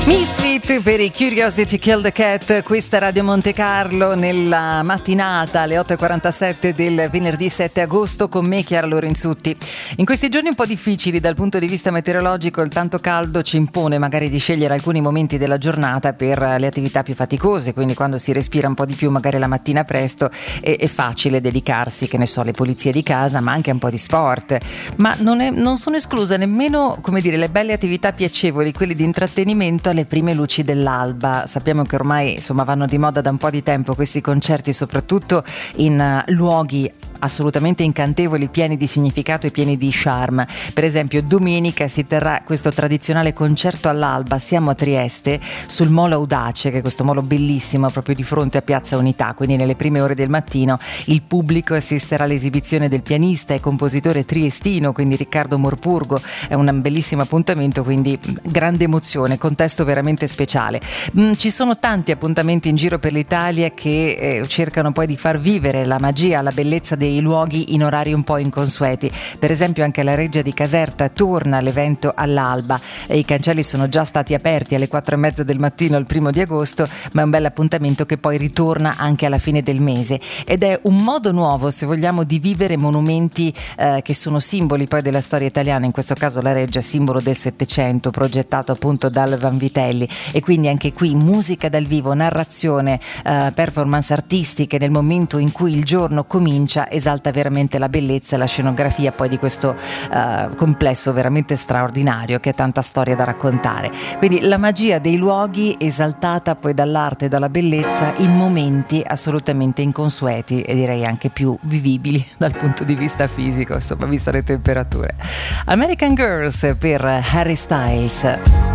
Misfit per i Curiosity Kill the Cat, questa Radio Monte Carlo nella mattinata alle 8.47 del venerdì 7 agosto con me Chiara Lorenzutti. In questi giorni un po' difficili dal punto di vista meteorologico, il tanto caldo ci impone magari di scegliere alcuni momenti della giornata per le attività più faticose, quindi quando si respira un po' di più magari la mattina presto è facile dedicarsi, che ne so, alle pulizie di casa, ma anche un po' di sport. Ma non sono escluse nemmeno, come dire, le belle attività piacevoli, quelle di intrattenimento alle prime luci dell'alba. Sappiamo che ormai vanno di moda da un po' di tempo questi concerti, soprattutto in luoghi assolutamente incantevoli, pieni di significato e pieni di charme. Per esempio domenica si terrà questo tradizionale concerto all'alba, siamo a Trieste, sul Molo Audace, che è questo molo bellissimo proprio di fronte a Piazza Unità, quindi nelle prime ore del mattino il pubblico assisterà all'esibizione del pianista e compositore triestino, quindi Riccardo Morpurgo. È un bellissimo appuntamento, quindi grande emozione, contesto veramente speciale. Ci sono tanti appuntamenti in giro per l'Italia che cercano poi di far vivere la magia, la bellezza dei luoghi in orari un po' inconsueti. Per esempio anche la Reggia di Caserta torna all'evento all'alba e i cancelli sono già stati aperti alle 4:30 del mattino il 1 di agosto, ma è un bel appuntamento che poi ritorna anche alla fine del mese ed è un modo nuovo, se vogliamo, di vivere monumenti che sono simboli poi della storia italiana, in questo caso la Reggia, simbolo del Settecento, progettato appunto dal Vanvitelli, e quindi anche qui musica dal vivo, narrazione, performance artistiche nel momento in cui il giorno comincia, esalta veramente la bellezza e la scenografia poi di questo complesso veramente straordinario che ha tanta storia da raccontare. Quindi la magia dei luoghi esaltata poi dall'arte e dalla bellezza in momenti assolutamente inconsueti e direi anche più vivibili dal punto di vista fisico, insomma, vista le temperature. American Girls per Harry Styles.